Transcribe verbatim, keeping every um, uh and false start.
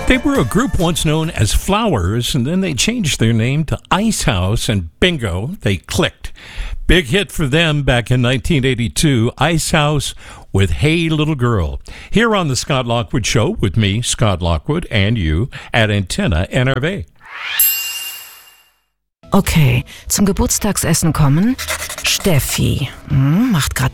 They were a group once known as Flowers, and then they changed their name to Ice House, and bingo, they clicked. Big hit for them back in nineteen eighty-two, Ice House with Hey Little Girl. Here on the Scott Lockwood Show with me, Scott Lockwood, and you at Antenne N R W. Okay, zum Geburtstagsessen kommen. Steffi hm, macht gerade